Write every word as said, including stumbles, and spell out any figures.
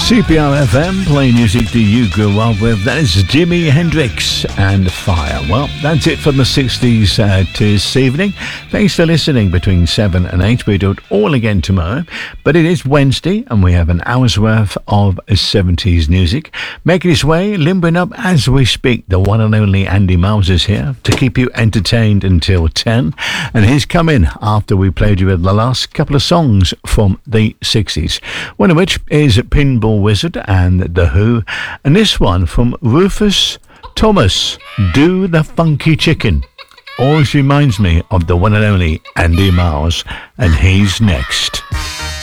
C P R F M, playing music that you grew up with. That is Jimi Hendrix and Fire. Well, that's it from the sixties uh, this evening. Thanks for listening. Between seven and eight, we do it all again tomorrow. But it is Wednesday, and we have an hour's worth of seventies music. Making his way, limbering up as we speak, the one and only Andy Miles is here to keep you entertained until ten. And he's come in after we played you with the last couple of songs from the sixties. One of which is Pinball Wizard and The Who, and this one from Rufus Thomas, Do the Funky Chicken. Always reminds me of the one and only Andy Miles, and he's next.